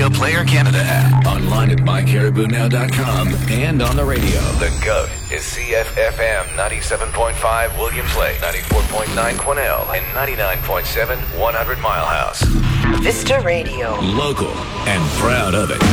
Radio Player Canada app. Online at mycaribounow.com and on the radio. The GOAT is CFFM 97.5 Williams Lake, 94.9 Quesnel, and 99.7 100 Mile House. Vista Radio. Local and proud of it.